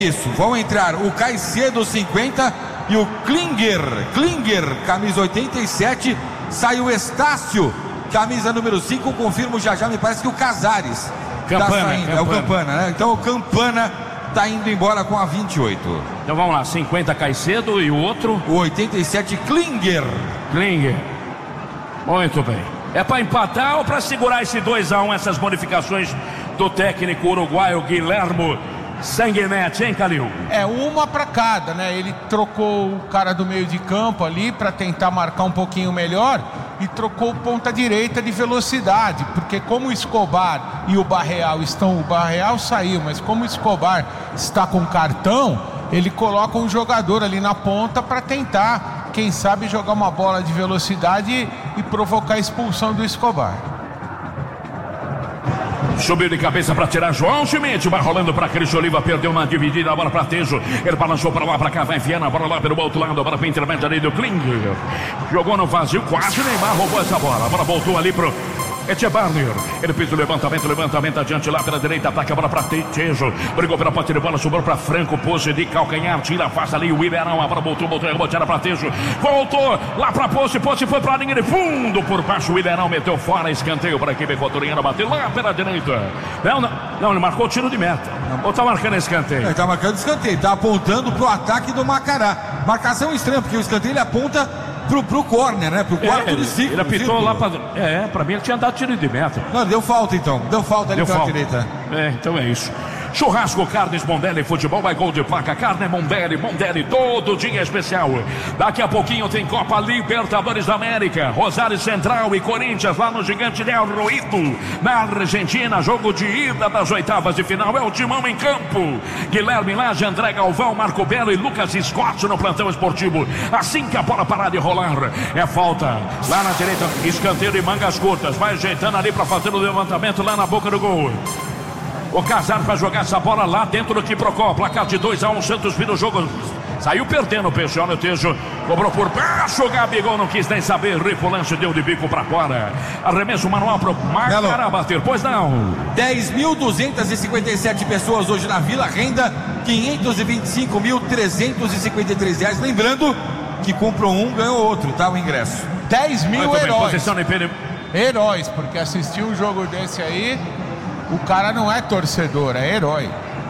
Isso, vão entrar o Caicedo 50 e o Klinger, camisa 87, sai o Estácio, camisa número 5, confirmo já, me parece que o Casares tá saindo, é o Campana, né? Então o Campana tá indo embora com a 28. Então vamos lá, 50 Caicedo e o outro? O 87 Klinger. Muito bem. É para empatar ou para segurar esse 2-1, essas modificações do técnico uruguaio Guilherme Sanguinetti, hein, Calil? É uma para cada, né? Ele trocou o cara do meio de campo ali para tentar marcar um pouquinho melhor e trocou ponta direita de velocidade, porque como o Escobar e o Barreal estão, o Barreal saiu, mas como o Escobar está com cartão, ele coloca um jogador ali na ponta para tentar, quem sabe, jogar uma bola de velocidade e provocar a expulsão do Escobar. Subiu de cabeça para tirar João Schmidt, vai rolando para Cristo Oliva, perdeu na dividida, a bola para Tejo, ele balançou para lá, para cá, vai enfiando a bola lá pelo outro lado, a bola para intermédio ali do Klinger, jogou no vazio, quase Neymar roubou essa bola, a bola voltou ali pro Echebarner, ele fez o levantamento adiante lá pela direita, ataca a bola para Tejo, brigou pela posse de bola, sobrou para Franco, pose de calcanhar, tira, afasta ali o Willerão, a bola voltou, reboteada para Tejo, voltou lá para posse foi para a linha de fundo, por baixo o Willerão meteu fora, escanteio para a equipe equatoriana, bateu lá pela direita, não, ele marcou o tiro de meta, ou tá marcando escanteio? Ele tá marcando escanteio, tá apontando pro ataque do Macará, marcação estranha, porque o escanteio ele aponta pro corner, né? Pro quarto de ciclo. Ele apitou lá pra mim ele tinha dado tiro de meta. Não, deu falta então. Deu falta ali pela direita. Então é isso. Churrasco Carnes Mondelli, futebol vai gol de placa, carne Mondelli, todo dia é especial. Daqui a pouquinho tem Copa Libertadores da América, Rosário Central e Corinthians lá no Gigante Del Ruito, na Argentina, jogo de ida das oitavas de final, é o Timão em campo, Guilherme Lage, André Galvão, Marco Belo e Lucas Scott no plantão esportivo, assim que a bola parar de rolar, é falta, lá na direita, escanteio de mangas curtas, vai ajeitando ali para fazer o levantamento lá na boca do gol. O Casares vai jogar essa bola lá dentro do Quiprocó. Placar de 2-1, Santos vira o jogo. Saiu perdendo o Peixe, olha o Tejo. Cobrou por baixo, o Gabigol não quis nem saber. Rifolante deu de bico pra fora. Arremesso manual pro Macará bater, pois não. 10.257 pessoas hoje na Vila, renda R$525.353. Lembrando que comprou um, ganhou outro, tá? O ingresso. 10 mil heróis. Bem, heróis, porque assistir um jogo desse aí, o cara não é torcedor, é herói.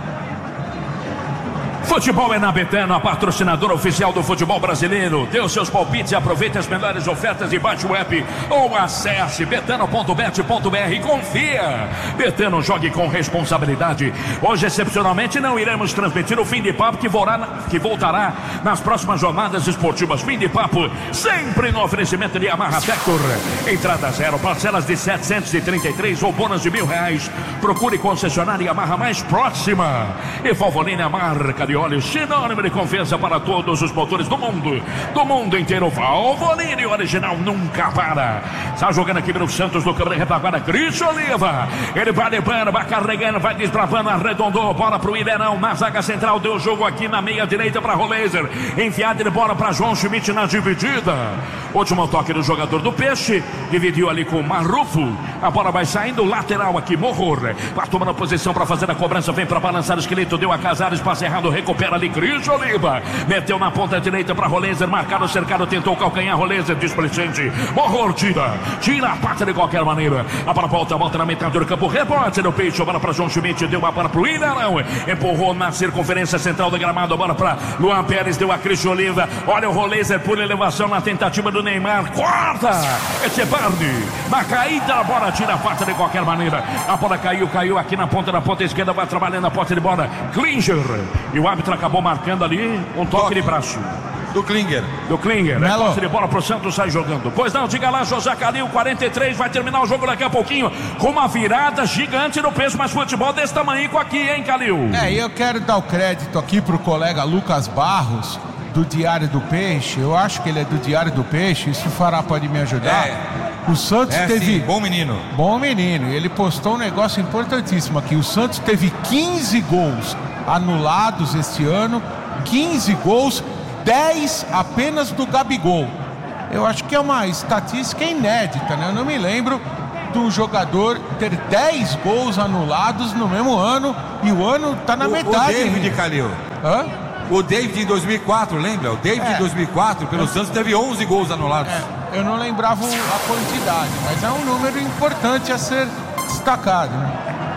Futebol é na Betano, a patrocinadora oficial do futebol brasileiro. Dê os seus palpites e aproveite as melhores ofertas e baixe o app ou acesse betano.bet.br e confia. Betano, jogue com responsabilidade. Hoje, excepcionalmente, não iremos transmitir o fim de papo que voltará nas próximas jornadas esportivas. Fim de papo, sempre no oferecimento de Yamaha Vector. Entrada zero, parcelas de 733 ou bônus de R$1.000. Procure concessionária Yamaha mais próxima. E Valvoline, a marca de óleo sinônimo de confiança para todos os motores do mundo inteiro. Valvoline original nunca para. Está jogando aqui pelo Santos do Câmara retaguarda, Cristo Oliva, ele vai levando, vai carregando, vai desbravando, arredondou, bola pro Iberão na zaga central, deu jogo aqui na meia direita para Roleiser, enfiada de bola para João Schmidt na dividida, último toque do jogador do Peixe, dividiu ali com o Marrufo, a bola vai saindo, lateral aqui, Morro, vai tomando posição para fazer a cobrança, vem para balançar o esqueleto, deu a Casares, passe errado, recupera ali Cristo Oliva, meteu na ponta direita para Roleiser, marcado, cercado, tentou calcanhar, Roleiser displicente, Morro tira a pata de qualquer maneira, a bola volta na metade do campo, rebote no Peixe, a bola para João Schmidt, deu a bola para o Ilharão, empurrou na circunferência central do gramado, a bola para Luan Pérez, deu a Cristo Oliva, olha o Roleiser por elevação na tentativa do Neymar, corta, Echebarne, na caída a bola tira a pata de qualquer maneira, a bola caiu aqui na ponta esquerda, vai trabalhando a posse de bola, Klinger, e o árbitro acabou marcando ali um toque de braço. Do Klinger. Posse de bola pro Santos, sai jogando. Pois não, diga lá, José Calil, 43, vai terminar o jogo daqui a pouquinho com uma virada gigante no peso, mas futebol desse tamanho aqui, hein, Calil? Eu quero dar o crédito aqui pro colega Lucas Barros, do Diário do Peixe. Eu acho que ele é do Diário do Peixe, isso o Fará pode me ajudar. O Santos teve... Sim, bom menino. E ele postou um negócio importantíssimo aqui. O Santos teve 15 gols anulados este ano, 15 gols, 10 apenas do Gabigol. Eu acho que é uma estatística inédita, né? Eu não me lembro de um jogador ter 10 gols anulados no mesmo ano, e o ano tá na metade. O David, Calil. Hã? O David em 2004, lembra? O David em 2004, pelo Santos, teve 11 gols anulados. Eu não lembrava a quantidade, mas é um número importante a ser destacado, né?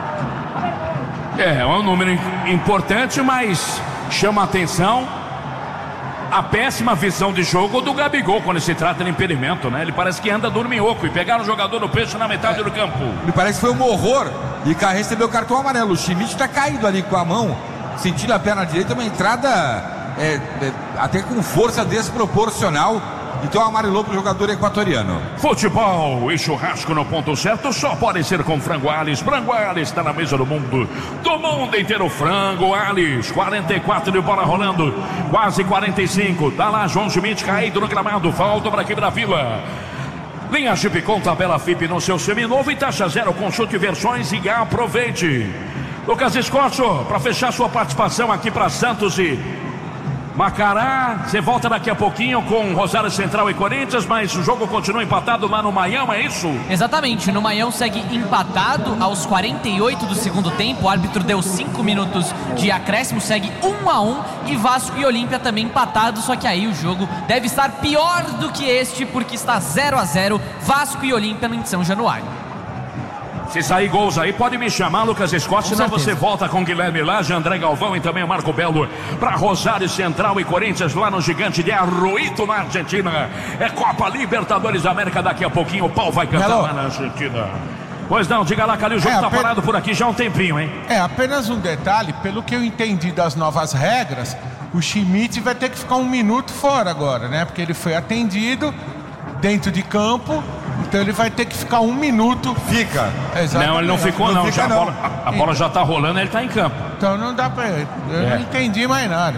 É um número importante, mas chama a atenção a péssima visão de jogo do Gabigol quando se trata de impedimento, né? Ele parece que anda dorminhoco e pegaram o jogador do Peixe na metade do campo. Me parece que foi um horror e Caio recebeu o cartão amarelo. O Schmidt tá caído ali com a mão, sentindo a perna direita, uma entrada até com força desproporcional. Então amarelou pro jogador equatoriano. Futebol e churrasco no ponto certo só pode ser com frango Ales. Frango Ales está na mesa do mundo inteiro. Frango Ales, 44 de bola rolando, quase 45. Tá lá João Schmidt caído no gramado, falta para aqui da Vila. Linha Chip com tabela FIP no seu seminovo e taxa zero. Consulte versões e aproveite. Lucas Escorso, para fechar sua participação aqui para Santos e Macará, você volta daqui a pouquinho com Rosário Central e Corinthians, mas o jogo continua empatado lá no Maião, é isso? Exatamente, no Maião segue empatado aos 48 do segundo tempo, o árbitro deu 5 minutos de acréscimo, segue 1-1 e Vasco e Olímpia também empatados, só que aí o jogo deve estar pior do que este, porque está 0-0, Vasco e Olímpia em São Januário. Se sair gols aí, pode me chamar, Lucas Scott, senão você volta com Guilherme Lage, André Galvão e também o Marco Belo para Rosário Central e Corinthians lá no Gigante de Arruito, na Argentina. É Copa Libertadores da América, daqui a pouquinho o pau vai cantar lá na Argentina. Pois não, diga lá, Calil, o jogo tá parado por aqui já há um tempinho, hein? Apenas um detalhe, pelo que eu entendi das novas regras, o Schmidt vai ter que ficar 1 minuto fora agora, né? Porque ele foi atendido dentro de campo. Então ele vai ter que ficar 1 minuto. Fica. Exatamente. Não, ele não ficou não. Fica, não. A bola já tá rolando, ele tá em campo. Então não dá pra ele. Eu não entendi mais nada.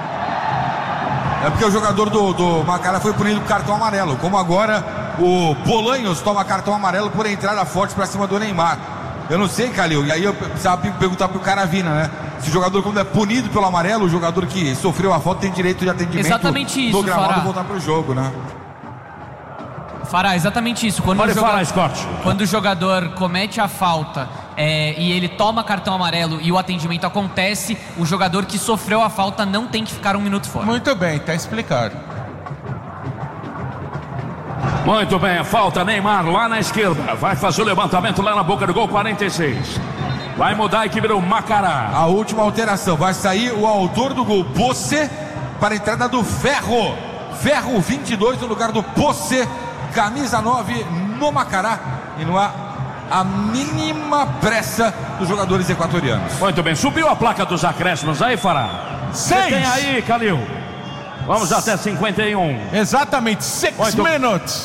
É porque o jogador do Macará foi punido com cartão amarelo. Como agora o Bolanhos toma cartão amarelo por entrada forte pra cima do Neymar. Eu não sei, Calil. E aí eu precisava perguntar pro Caravina, né? Se o jogador, quando é punido pelo amarelo, o jogador que sofreu a falta tem direito de atendimento. Exatamente isso, no gramado Fará. Voltar pro jogo, né? Fará, exatamente isso. Quando o jogador comete a falta e ele toma cartão amarelo e o atendimento acontece, o jogador que sofreu a falta não tem que ficar 1 minuto fora. Muito bem, tá explicado. Muito bem, a falta, Neymar lá na esquerda, vai fazer o levantamento lá na boca do gol, 46. Vai mudar a equipe do Macará. A última alteração, vai sair o autor do gol, Posse, para a entrada do Ferro. Ferro 22 no lugar do Posse. Camisa 9 no Macará. E não há a mínima pressa dos jogadores equatorianos. Muito bem, subiu a placa dos acréscimos aí, Fará. 6. Tem aí, Calil. Vamos até 51. Exatamente, 6 minutos.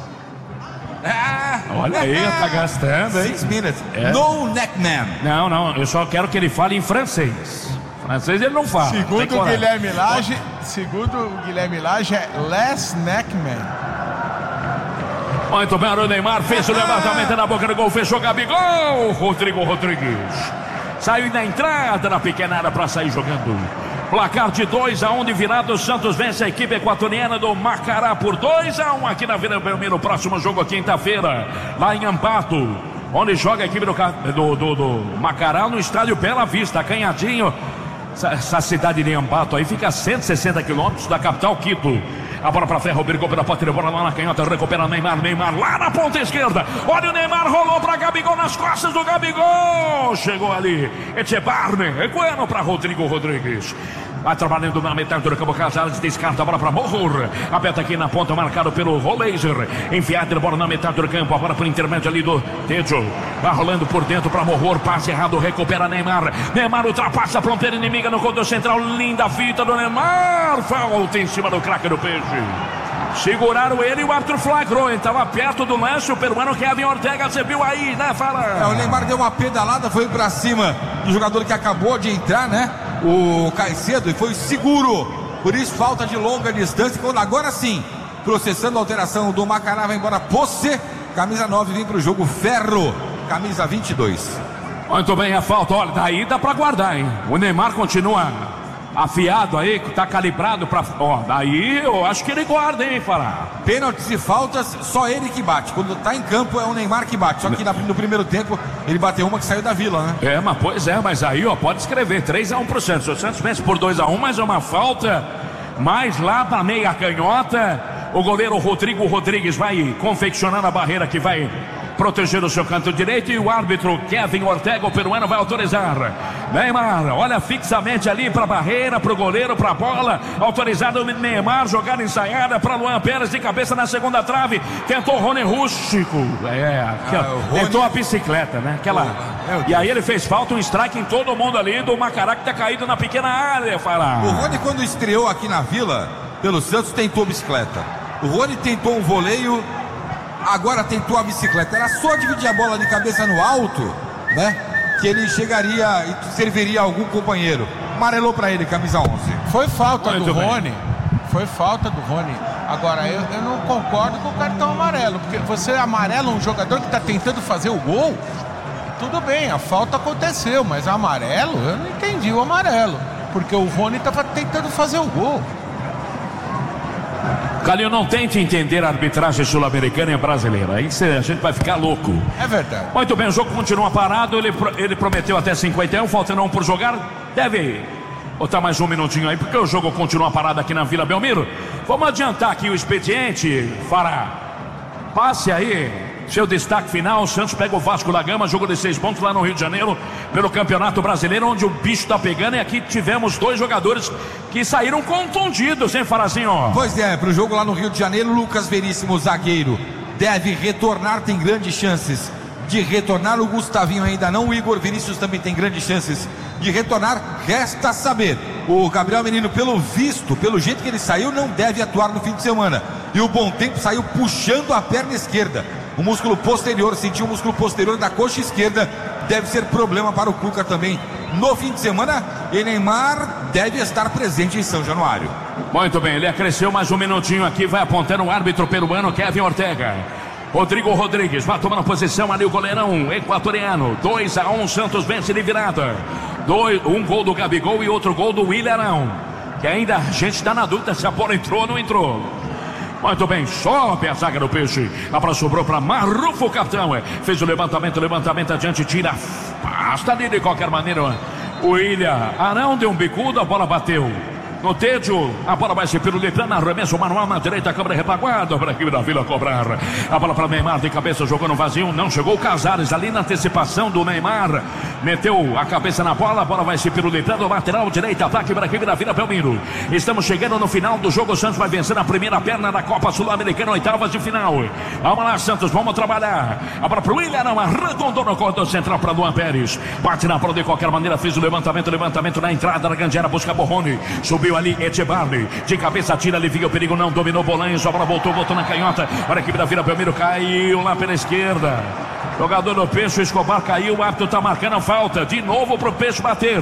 Olha aí, tá gastando, hein? 6 minutes. No neck man. Não, eu só quero que ele fale em francês. Francês ele não fala. Segundo o Guilherme Lage, é less neck man. Muito bem, o Neymar fez o levantamento na boca do gol, fechou Gabigol. Rodrigo Rodrigues saiu na entrada na pequena área para sair jogando. Placar de 2-1 de virada, o Santos vence a equipe equatoriana do Macará por 2-1 aqui na Vila Belmiro. Próximo jogo quinta-feira, lá em Ambato, onde joga a equipe do Macará no estádio Bela Vista, Canhadinho. Essa cidade de Ambato aí fica a 160 quilômetros da capital Quito. A bola para Ferro, brigou pela ponta de bola lá na canhota, recupera Neymar lá na ponta esquerda. Olha o Neymar, rolou para Gabigol, nas costas do Gabigol. Chegou ali, Echebarne, recuando para Rodrigo Rodrigues. Vai trabalhando na metade do campo, Casares descarta a bola para Morro. Aperta aqui na ponta, marcado pelo Roleiser. Enfiada a bola na metade do campo, agora por intermédio ali do Tejo. Vai rolando por dentro para Morro, passe errado, recupera Neymar. Neymar ultrapassa a fronteira inimiga no corredor central. Linda fita do Neymar. Falta em cima do craque do Peixe. Seguraram ele e o árbitro flagrou. Ele estava perto do lance. O peruano Kevin Ortega, você viu aí, né, Fala? O Neymar deu uma pedalada, foi pra cima do jogador que acabou de entrar, né? O Caicedo, e foi seguro. Por isso, falta de longa distância. Quando agora sim, processando a alteração do Macará, vai embora Posse. Camisa 9 vem pro jogo Ferro, camisa 22. Muito bem, a falta. Olha, daí dá pra guardar, hein? O Neymar continua afiado aí, que tá calibrado pra... Ó, daí eu acho que ele guarda, hein, Fará? Pênaltis e faltas, só ele que bate. Quando tá em campo é o Neymar que bate. Só que no primeiro tempo ele bateu uma que saiu da Vila, né? Mas aí, ó, pode escrever 3-1 pro Santos. O Santos vence por 2-1, mas é uma falta. Mais lá da meia canhota, o goleiro Rodrigo Rodrigues vai confeccionando a barreira que vai proteger o seu canto direito, e o árbitro Kevin Ortega, o peruano, vai autorizar. Neymar olha fixamente ali para a barreira, para o goleiro, para a bola. Autorizado o Neymar, jogada ensaiada para Luan Pérez de cabeça na segunda trave. Tentou o Rony Rústico. Tentou a bicicleta, né? E aí ele fez falta, um strike em todo mundo ali do Macará, que tá caído na pequena área. O Rony, quando estreou aqui na Vila pelo Santos, tentou bicicleta. O Rony tentou um voleio, agora tentou a bicicleta. Era só dividir a bola de cabeça no alto, né? Que ele chegaria e serviria a algum companheiro. Amarelou pra ele, camisa 11. Foi falta do Rony. Foi falta do Rony. Agora, eu não concordo com o cartão amarelo, porque você amarela um jogador que tá tentando fazer o gol. Tudo bem, a falta aconteceu, mas amarelo, eu não entendi o amarelo, porque o Rony tava tentando fazer o gol. Calil, não tente entender a arbitragem sul-americana e brasileira. Aí a gente vai ficar louco. É verdade. Muito bem, o jogo continua parado. Ele prometeu até 51, faltando 1 por jogar. Deve botar mais um minutinho aí, porque o jogo continua parado aqui na Vila Belmiro. Vamos adiantar aqui o expediente, Fará. Passe aí seu destaque final. O Santos pega o Vasco da Gama, jogo de 6 pontos lá no Rio de Janeiro, pelo Campeonato Brasileiro, onde o bicho tá pegando. E aqui tivemos 2 jogadores que saíram contundidos, hein, Farazinho? Pois é, pro jogo lá no Rio de Janeiro, Lucas Veríssimo, zagueiro, deve retornar, tem grandes chances de retornar. O Gustavinho ainda não, o Igor Vinícius também tem grandes chances de retornar. Resta saber, o Gabriel Menino, pelo visto, pelo jeito que ele saiu, não deve atuar no fim de semana. E o Bom Tempo saiu puxando a perna esquerda, o músculo posterior, sentiu o músculo posterior da coxa esquerda. Deve ser problema para o Cuca também no fim de semana. E Neymar deve estar presente em São Januário. Muito bem, ele acresceu mais um minutinho aqui. Vai apontando o árbitro peruano Kevin Ortega. Rodrigo Rodrigues vai tomando posição ali, o goleirão equatoriano. 2-1, Santos vence de virada. Um gol do Gabigol e outro gol do Willian, que ainda a gente está na dúvida se a bola entrou ou não entrou. Muito bem, sobe a zaga do Peixe. A bola sobrou para Marrufo, o capitão. Fez o levantamento adiante, tira. Basta ali de qualquer maneira. O Willian Arão deu um bicudo, a bola bateu no Tédio, a bola vai ser pelo Letrano, arremesso manual na direita, câmera repaguada para a equipe da Vila cobrar. A bola para Neymar de cabeça, jogou no vazio, não chegou o Casares ali na antecipação do Neymar, meteu a cabeça na bola, a bola vai ser pelo Letrano, lateral direita, ataque para a equipe da Vila Belmiro. Estamos chegando no final do jogo, o Santos vai vencer na primeira perna da Copa Sul-Americana, oitavas de final. Vamos lá, Santos, vamos trabalhar. A bola para o Willian, arredondou no corredor central para Luan Pérez, bate na bola de qualquer maneira, fez o levantamento na entrada da grande área, busca Borrone, subiu ali Echebarri, de cabeça tira, alivia o perigo, não dominou Bolanhos, a bola voltou na canhota, para a equipe da Vila Belmiro, caiu lá pela esquerda, jogador do Peixe, o Escobar caiu, o árbitro está marcando a falta, de novo para o Peixe bater.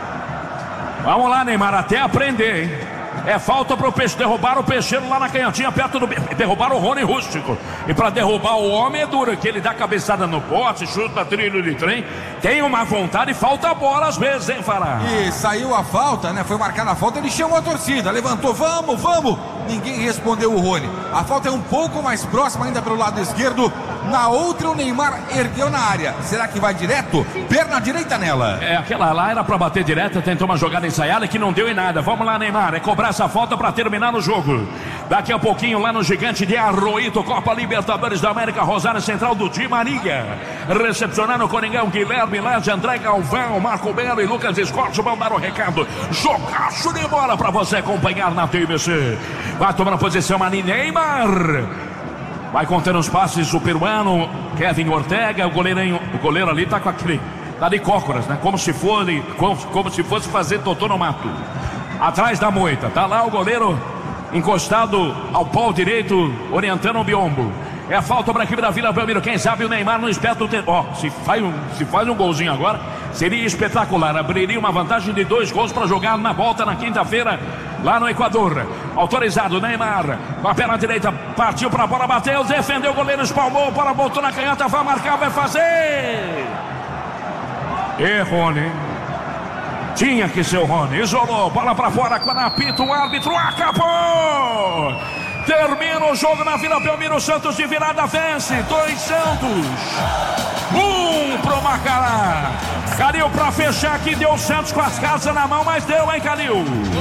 Vamos lá, Neymar, até aprender, hein? É falta para o Peixe, derrubar o Peixeiro lá na canhotinha, perto do... derrubar o Rony Rústico. E para derrubar o homem é duro, que ele dá cabeçada no pote, chuta trilho de trem, tem uma vontade e falta a bola às vezes, hein, Fará? E saiu a falta, né? Foi marcada a falta, ele chamou a torcida, levantou, vamos! Ninguém respondeu o Rony. A falta é um pouco mais próxima ainda pelo lado esquerdo. Na outra o Neymar ergueu na área. Será que vai direto? Perna direita nela. Aquela lá era para bater direto, tentou uma jogada ensaiada que não deu em nada. Vamos lá, Neymar, é cobrar essa falta para terminar o jogo. Daqui a pouquinho lá no Gigante de Arroito, Copa Libertadores da América, Rosário Central do Di Maria. Recepcionando o Coringão, Guilherme Lage, André Galvão, Marco Belo e Lucas Escorte vão dar o recado. Jogaço de bola para você acompanhar na TVC. Vai tomando posição ali, Neymar. Vai contando os passes o peruano Kevin Ortega. O goleiro ali tá com aquele, tá de cócoras, né? Como se fosse fazer totô no mato. Atrás da moita, tá lá o goleiro encostado ao pau direito, orientando o biombo. É a falta para a equipe da Vila Belmiro. Quem sabe o Neymar não espeta o tempo. Se faz um golzinho agora, seria espetacular. Abriria uma vantagem de 2 gols para jogar na volta na quinta-feira, lá no Equador. Autorizado, Neymar, com a perna direita, partiu para a bola, bateu, defendeu o goleiro, espalmou, a bola voltou na canhota, vai marcar, vai fazer. Errou, né? Tinha que ser o Rony. Isolou, bola pra fora. Quando apita o árbitro, acabou! Termina o jogo na Vila Belmiro. Santos de virada vence. 2 Santos, 1 pro Macará. Calil pra fechar aqui. Deu o Santos com as casas na mão, mas deu, hein, Calil?